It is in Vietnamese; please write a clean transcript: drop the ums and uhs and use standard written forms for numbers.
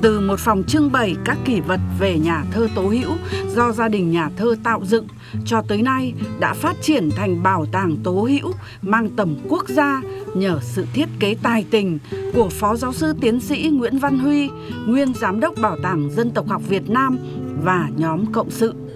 Từ một phòng trưng bày các kỷ vật về nhà thơ Tố Hữu do gia đình nhà thơ tạo dựng, cho tới nay đã phát triển thành bảo tàng Tố Hữu mang tầm quốc gia nhờ sự thiết kế tài tình của Phó Giáo sư Tiến sĩ Nguyễn Văn Huy, nguyên Giám đốc Bảo tàng Dân tộc học Việt Nam và nhóm cộng sự.